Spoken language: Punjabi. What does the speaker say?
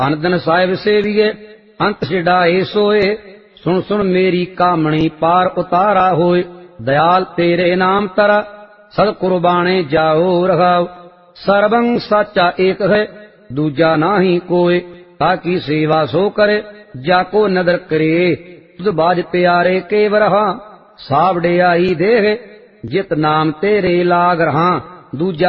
ਅਨੰਦਨ ਸਾਹਿਬ ਸੇਵੀਏ ਅੰਤ ਛਡਾਏ ਸੋਏ। ਸੁਣ ਸੁਣ ਮੇਰੀ ਕਾਮਣੀ ਪਾਰ ਉਤਾਰਾ ਹੋਏ। ਦਇਆਲ ਤੇਰੇ ਨਾਮ ਤਰਾ ਸਦ ਕੁਰਬਾਣੇ ਜਾਓ ਰਹਾਉ। ਸਰਬੰ ਸਾਚਾ ਏਕ ਹੈ ਦੂਜਾ ਨਾਹੀ ਕੋਏ। ਤਾਕੀ ਸੇਵਾ ਸੋ ਕਰੇ ਜਾਕੋ ਨਦਰ ਕਰੇ। ਤੁਧ ਬਾਜ ਪਿਆਰੇ ਕੇਵ ਰਹਾ ਸਾਵੜਿਆਈ ਦੇਹ। ਜਿਤ ਨਾਮ ਤੇਰੇ ਲਾਗ ਰਹਾ ਦੂਜਾ